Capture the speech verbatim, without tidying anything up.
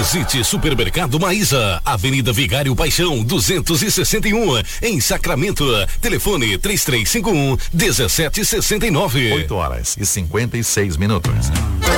Visite Supermercado Maísa, Avenida Vigário Paixão, duzentos e sessenta e um, em Sacramento. Telefone três três cinco um, um sete seis nove. oito horas e cinquenta e seis minutos.